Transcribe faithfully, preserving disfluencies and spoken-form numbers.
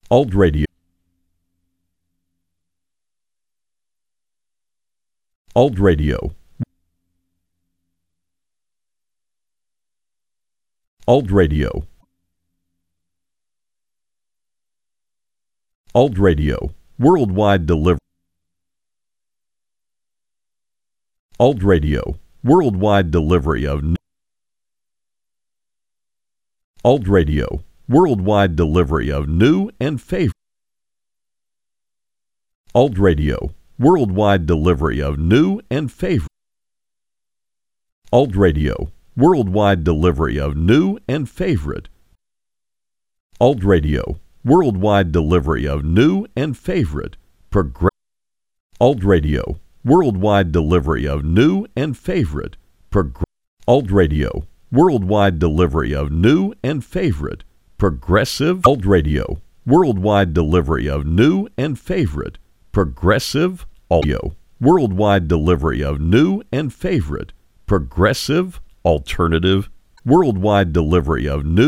Alt radio. Alt radio. Alt radio. Alt radio. Worldwide delivery. Alt radio. Worldwide delivery of new. Alt radio. Worldwide delivery of new and favorite. Alt radio. Worldwide delivery of new and favorite. Alt radio. Worldwide delivery of new and favorite. Alt radio. Worldwide delivery of new and favorite. Progress. Alt radio. Worldwide delivery of new and favorite. Progress. Alt radio. Worldwide delivery of new and favorite. Progressive. Alt radio. Worldwide delivery of new and favorite. Progressive audio. Worldwide delivery of new and favorite. Progressive alternative. Worldwide delivery of new